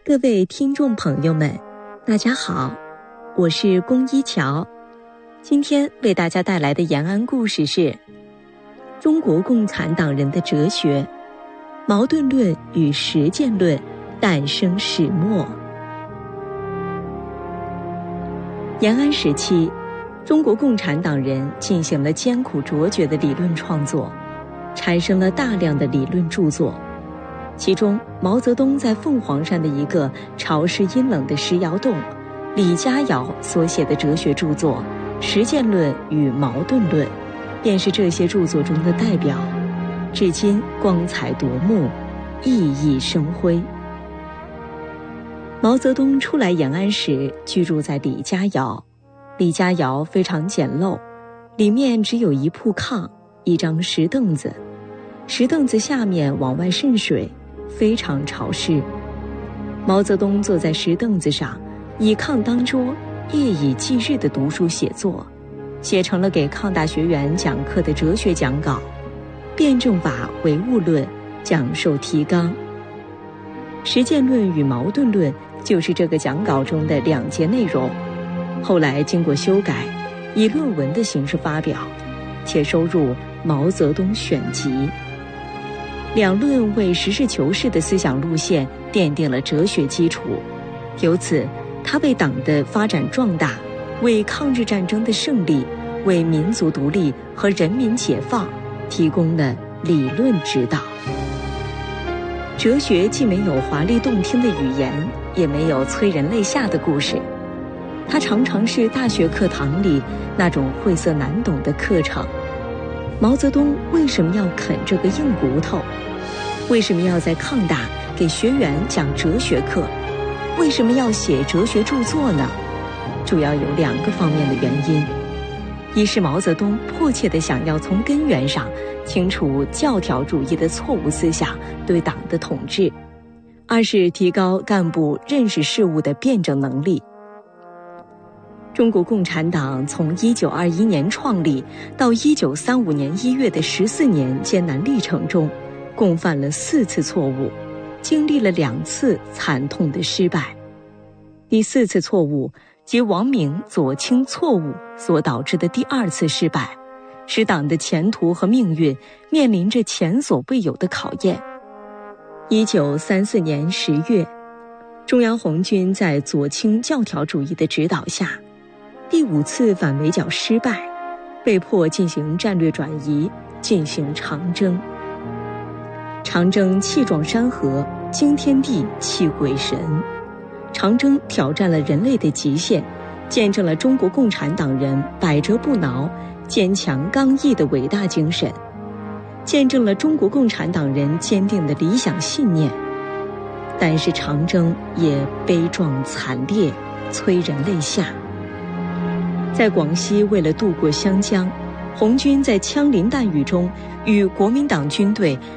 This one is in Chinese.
各位听众朋友们，大家好，我是龚一桥。今天为大家带来的延安故事是中国共产党人的哲学，矛盾论与实践论诞生始末。延安时期，中国共产党人进行了艰苦卓绝的理论创作，产生了大量的理论著作。其中，毛泽东在凤凰山的一个潮湿阴冷的石窑洞，李家窑所写的哲学著作《实践论与矛盾论》，便是这些著作中的代表，至今光彩夺目，熠熠生辉。毛泽东初来延安时，居住在李家窑。李家窑非常简陋，里面只有一铺炕，一张石凳子，石凳子下面往外渗水，非常潮湿。毛泽东坐在石凳子上，以炕当桌，夜以继日地读书写作，写成了给抗大学员讲课的哲学讲稿，辩证法唯物论讲授提纲。实践论与矛盾论就是这个讲稿中的2节内容，后来经过修改，以论文的形式发表，且收入《毛泽东选集》。两论为实事求是的思想路线奠定了哲学基础，由此他为党的发展壮大，为抗日战争的胜利，为民族独立和人民解放提供了理论指导。哲学既没有华丽动听的语言，也没有催人泪下的故事，它常常是大学课堂里那种晦涩难懂的课程。毛泽东为什么要啃这个硬骨头？为什么要在抗大给学员讲哲学课？为什么要写哲学著作呢？主要有2个方面的原因。一是毛泽东迫切地想要从根源上清除教条主义的错误思想对党的统治；二是提高干部认识事物的辩证能力。中国共产党从1921年创立到1935年1月的14年艰难历程中，共犯了4次错误，经历了2次惨痛的失败。第4次错误即王明左倾错误所导致的第2次失败，使党的前途和命运面临着前所未有的考验。1934年10月，中央红军在左倾教条主义的指导下，第5次反围剿失败，被迫进行战略转移，进行长征。长征气壮山河，惊天地，泣鬼神。长征挑战了人类的极限，见证了中国共产党人百折不挠、坚强刚毅的伟大精神，见证了中国共产党人坚定的理想信念。但是长征也悲壮惨烈，催人泪下。在广西，为了渡过湘江，红军在枪林弹雨中与国民党军队